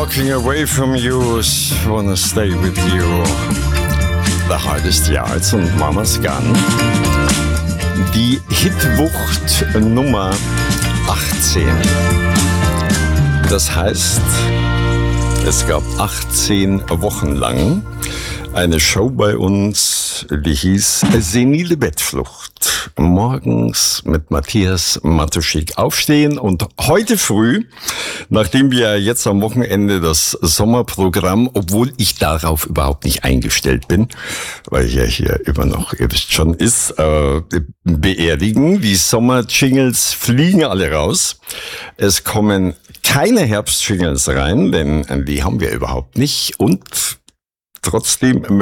walking away from you, wanna stay with you. The Hardest Yards und Mama's Gun. Die Hitwucht Nummer 18. Das heißt, es gab 18 Wochen lang eine Show bei uns, die hieß Senile Bettflucht. Morgens mit Matthias Matuschik aufstehen und heute früh, nachdem wir jetzt am Wochenende das Sommerprogramm, obwohl ich darauf überhaupt nicht eingestellt bin, weil ja hier immer noch, ihr wisst schon, ist, beerdigen. Die Sommer-Jingles fliegen alle raus. Es kommen keine Herbst-Jingles rein, denn die haben wir überhaupt nicht und trotzdem